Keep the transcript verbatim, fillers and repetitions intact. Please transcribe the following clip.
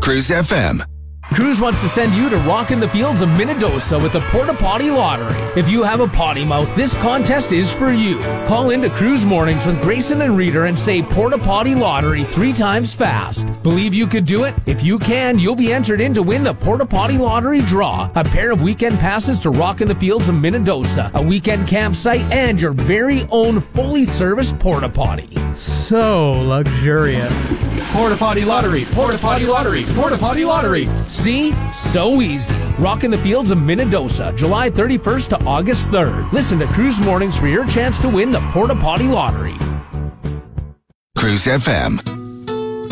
Cruise F M. Cruise wants to send you to Rockin' the Fields of Minnedosa with the Porta Potty Lottery. If you have a potty mouth, this contest is for you. Call into Cruise Mornings with Grayson and Reader and say Porta Potty Lottery three times fast. Believe you could do it? If you can, you'll be entered in to win the Porta Potty Lottery draw, a pair of weekend passes to Rockin' the Fields of Minnedosa, a weekend campsite, and your very own fully serviced porta potty. So luxurious. Porta Potty Lottery, Porta Potty Lottery, Porta Potty Lottery. See? So easy. Rockin' the Fields of Minnedosa, July thirty-first to August third. Listen to Cruise Mornings for your chance to win the Porta Potty Lottery. Cruise F M.